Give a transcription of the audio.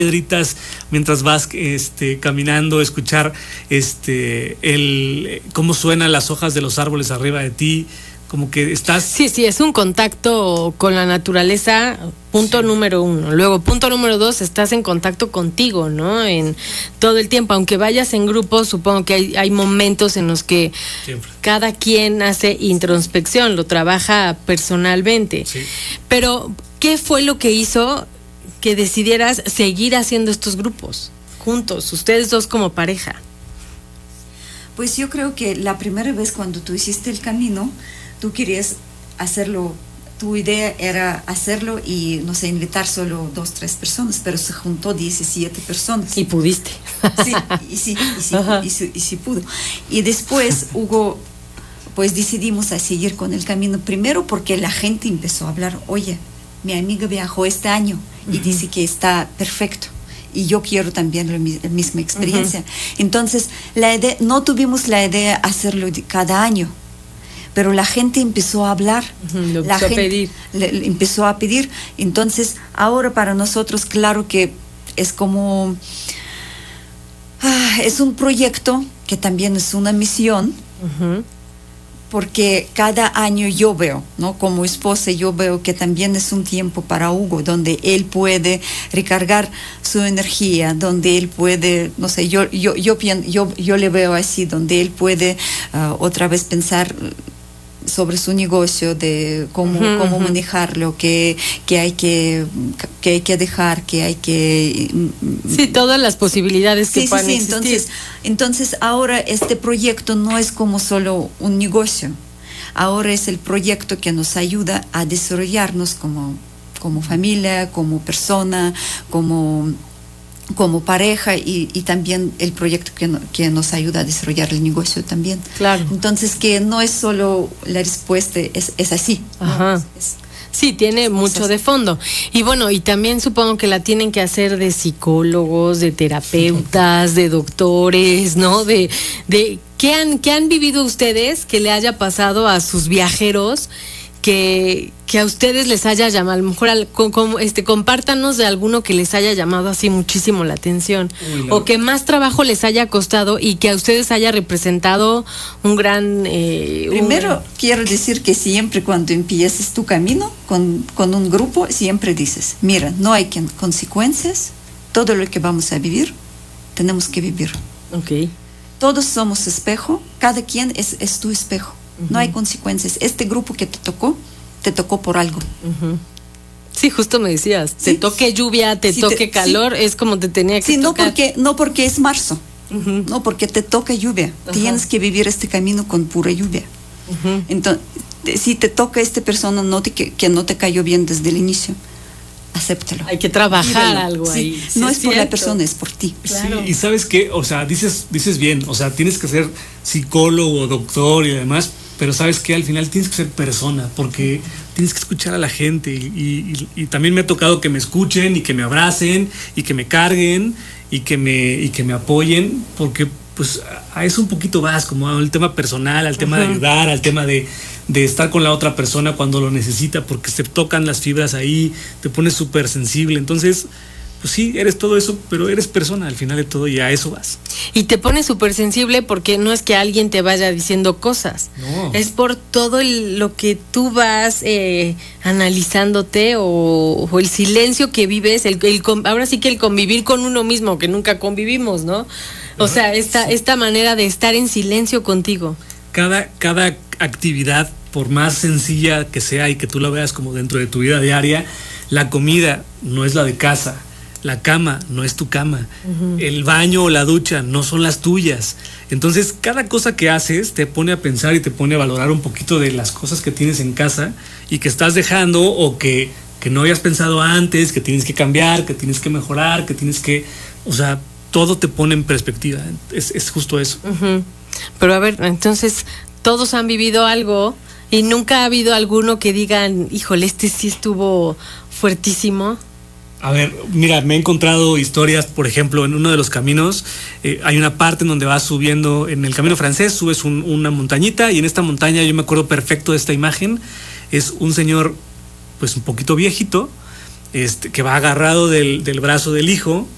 piedritas mientras vas caminando, escuchar cómo suenan las hojas de los árboles arriba de ti, como que estás... Sí, es un contacto con la naturaleza, punto número 1. Luego, punto número 2, estás en contacto contigo, ¿no? En todo el tiempo, aunque vayas en grupo, supongo que hay momentos en los que siempre cada quien hace introspección, lo trabaja personalmente. Sí. Pero, ¿qué fue lo que hizo que decidieras seguir haciendo estos grupos juntos, ustedes dos como pareja? Pues yo creo que la primera vez cuando tú hiciste el camino, tú querías hacerlo, tu idea era hacerlo y, no sé, invitar solo 2, 3 personas, pero se juntó 17 personas. Y pudiste. Sí, y sí pudo. Y después Hugo, pues decidimos a seguir con el camino, primero porque la gente empezó a hablar, oye, mi amiga viajó este año y dice que está perfecto. Y yo quiero también la misma experiencia. Entonces, no tuvimos la idea de hacerlo cada año, pero la gente empezó a hablar, empezó a pedir. Entonces, ahora para nosotros, claro que es como, es un proyecto que también es una misión, porque cada año yo veo, ¿no? Como esposa, yo veo que también es un tiempo para Hugo, donde él puede recargar su energía, donde él puede, no sé, yo le veo así, donde él puede otra vez pensar sobre su negocio, de cómo manejarlo, que hay que dejar, que hay que... Sí, todas las posibilidades que puedan existir. Entonces ahora este proyecto no es como solo un negocio, ahora es el proyecto que nos ayuda a desarrollarnos como familia, como persona, como pareja y también el proyecto que nos ayuda a desarrollar el negocio también. Claro. Entonces que no es solo la respuesta, es así. Ajá. ¿No? Sí, tiene mucho de fondo. Y bueno, y también supongo que la tienen que hacer de psicólogos, de terapeutas, de doctores, ¿no? De ¿qué han vivido ustedes que le haya pasado a sus viajeros que a ustedes les haya llamado? A lo mejor compártanos de alguno que les haya llamado así muchísimo la atención, o que más trabajo les haya costado y que a ustedes haya representado un gran... Primero, quiero decir que siempre cuando empieces tu camino con un grupo, siempre dices, mira, no hay consecuencias, todo lo que vamos a vivir, tenemos que vivir. Okay. Todos somos espejo, cada quien es tu espejo. No hay consecuencias. Este grupo que te tocó por algo. Sí, justo me decías, te toque lluvia, te toque calor, es como te tenía que tocar. No porque es marzo, no porque te toca lluvia. Tienes que vivir este camino con pura lluvia. Entonces, si te toca esta persona que no te cayó bien desde el inicio, acéptalo. Hay que trabajar algo ahí. No es por la persona, es por ti. Claro. Sí, y sabes qué, o sea, dices bien, o sea, tienes que ser psicólogo, doctor y demás, pero sabes que al final tienes que ser persona, porque tienes que escuchar a la gente y también me ha tocado que me escuchen y que me abracen y que me carguen y que me apoyen, porque pues a eso un poquito vas, como al tema personal, al tema de ayudar, al tema de estar con la otra persona cuando lo necesita, porque se tocan las fibras ahí, te pones súper sensible. Entonces, pues sí, eres todo eso, pero eres persona al final de todo y a eso vas. Y te pones súper sensible porque no es que alguien te vaya diciendo cosas, no. Es por todo lo que tú vas analizándote o el silencio que vives, ahora sí que el convivir con uno mismo, que nunca convivimos, ¿no? O sea, esta manera de estar en silencio contigo. Cada actividad, por más sencilla que sea y que tú la veas como dentro de tu vida diaria, la comida no es la de casa, la cama no es tu cama, el baño o la ducha no son las tuyas. Entonces, cada cosa que haces te pone a pensar y te pone a valorar un poquito de las cosas que tienes en casa y que estás dejando o que no habías pensado antes, que tienes que cambiar, que tienes que mejorar, que tienes que... O sea, todo te pone en perspectiva. Es justo eso. Pero a ver, entonces, todos han vivido algo y nunca ha habido alguno que digan, híjole, este sí estuvo fuertísimo. A ver, mira, me he encontrado historias, por ejemplo, en uno de los caminos, hay una parte en donde vas subiendo, en el camino francés, subes una montañita y en esta montaña, yo me acuerdo perfecto de esta imagen, es un señor, pues un poquito viejito, que va agarrado del brazo del hijo